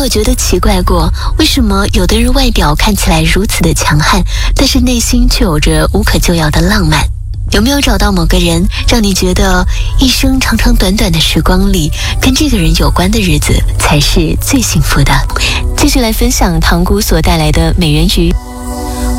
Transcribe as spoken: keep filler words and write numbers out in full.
有觉得奇怪过，为什么有的人外表看起来如此的强悍，但是内心却有着无可救药的浪漫？有没有找到某个人，让你觉得一生长长短短的时光里，跟这个人有关的日子才是最幸福的？继续来分享唐姑所带来的美人鱼。